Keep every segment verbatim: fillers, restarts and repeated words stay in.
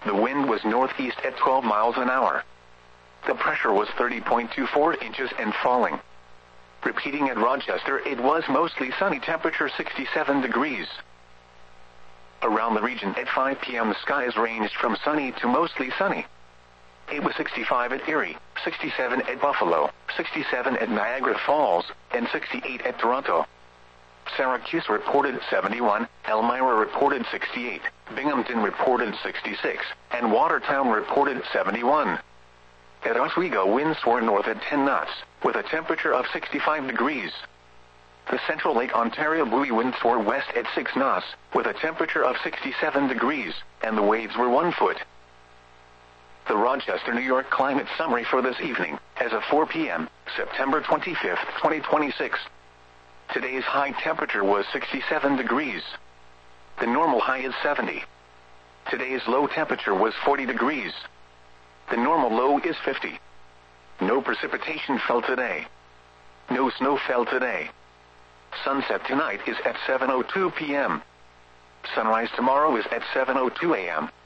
The wind was northeast at twelve miles an hour. The pressure was thirty point two four inches and falling. Repeating at Rochester, it was mostly sunny, temperature sixty-seven degrees. Around the region at five p m the skies ranged from sunny to mostly sunny. It was sixty-five at Erie, sixty-seven at Buffalo, sixty-seven at Niagara Falls, and sixty-eight at Toronto. Syracuse reported seventy-one, Elmira reported sixty-eight, Binghamton reported sixty-six, and Watertown reported seventy-one. At Oswego, winds were north at ten knots, with a temperature of sixty-five degrees. The Central Lake Ontario buoy winds were west at six knots, with a temperature of sixty-seven degrees, and the waves were one foot. The Rochester, New York climate summary for this evening, as of four p m, September twenty-fifth, twenty twenty-six. Today's high temperature was sixty-seven degrees. The normal high is seventy. Today's low temperature was forty degrees. The normal low is fifty. No precipitation fell today. No snow fell today. Sunset tonight is at seven oh two p m Sunrise tomorrow is at seven oh two a m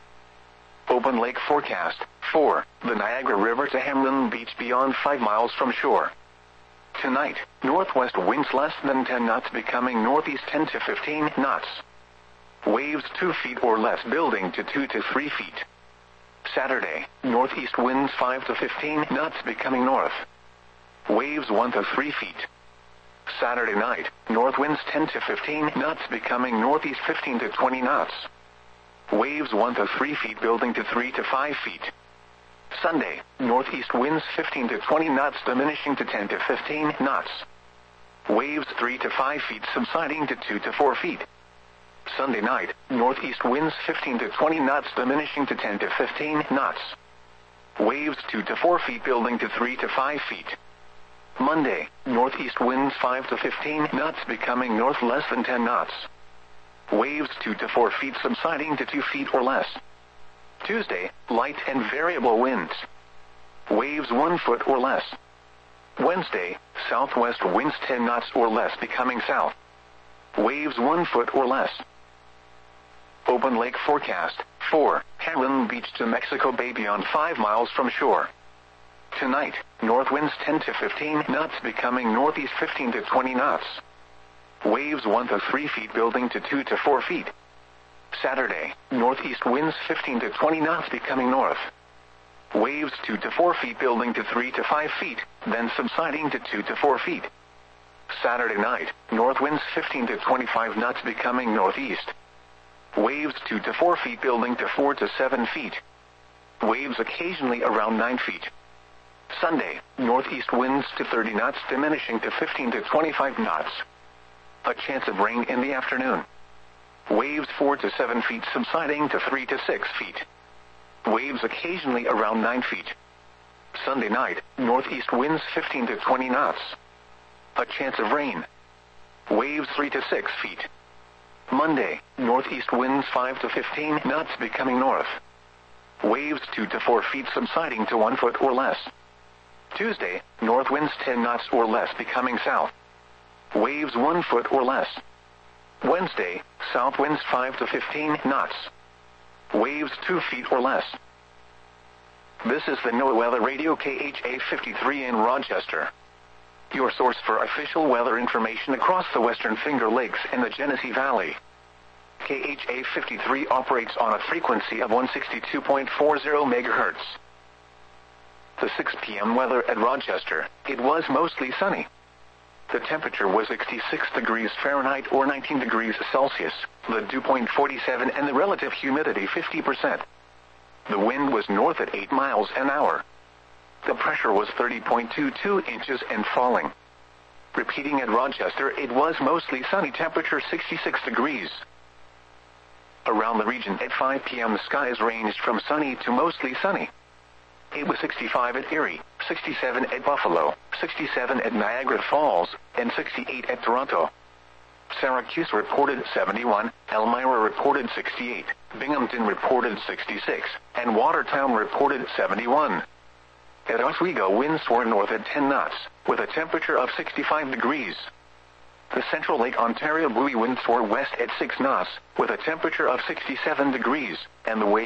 Open lake forecast. four. The Niagara River to Hamlin Beach beyond five miles from shore. Tonight, northwest winds less than ten knots becoming northeast ten to fifteen knots. Waves two feet or less building to two to three feet. Saturday, northeast winds five to fifteen knots becoming north. Waves one to three feet. Saturday night, north winds ten to fifteen knots becoming northeast fifteen to twenty knots. Waves one to three feet building to three to five feet. Sunday, northeast winds fifteen to twenty knots diminishing to ten to fifteen knots. Waves three to five feet subsiding to two to four feet. Sunday night, northeast winds fifteen to twenty knots diminishing to ten to fifteen knots. Waves two to four feet building to three to five feet. Monday, northeast winds five to fifteen knots becoming north less than ten knots. Waves two to four feet subsiding to two feet or less. Tuesday, light and variable winds. Waves one foot or less. Wednesday, southwest winds ten knots or less becoming south. Waves one foot or less. Open lake forecast. four. Hamlin Beach to Mexico Bay beyond five miles from shore. Tonight, north winds ten to fifteen knots becoming northeast fifteen to twenty knots. Waves one to three feet building to two to four feet. Saturday, northeast winds fifteen to twenty knots becoming north. Waves two to four feet building to three to five feet, then subsiding to two to four feet. Saturday night, north winds fifteen to twenty-five knots becoming northeast. Waves two to four feet building to four to seven feet. Waves occasionally around nine feet. Sunday, northeast winds to thirty knots diminishing to fifteen to twenty-five knots. A chance of rain in the afternoon. Waves four to seven feet subsiding to three to six feet. Waves occasionally around nine feet. Sunday night, northeast winds fifteen to twenty knots. A chance of rain. Waves three to six feet. Monday, northeast winds five to fifteen knots becoming north. Waves two to four feet subsiding to one foot or less. Tuesday, north winds ten knots or less becoming south. Waves one foot or less. Wednesday, south winds five to fifteen knots. Waves two feet or less. This is the NOAA Weather Radio K H A fifty-three in Rochester. Your source for official weather information across the Western Finger Lakes and the Genesee Valley. K H A fifty-three operates on a frequency of one sixty-two point four zero megahertz. The six p m weather at Rochester, it was mostly sunny. The temperature was sixty-six degrees Fahrenheit or nineteen degrees Celsius, the dew point forty-seven and the relative humidity fifty percent. The wind was north at eight miles an hour. The pressure was thirty point two two inches and falling. Repeating at Rochester, it was mostly sunny, temperature sixty-six degrees. Around the region at five p m the skies ranged from sunny to mostly sunny. It was sixty-five at Erie, sixty-seven at Buffalo, sixty-seven at Niagara Falls, and sixty-eight at Toronto. Syracuse reported seventy-one, Elmira reported sixty-eight, Binghamton reported sixty-six, and Watertown reported seventy-one. At Oswego, winds were north at ten knots, with a temperature of sixty-five degrees. The Central Lake Ontario buoy winds were west at six knots, with a temperature of sixty-seven degrees, and the wave